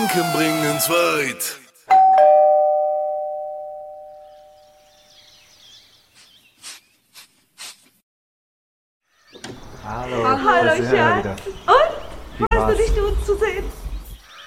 Gedanken bringen's weit. Hallo, Hallo, da sind wir Schatz. wieder. Und? Wie Freust du war's? dich, uns zu sehen?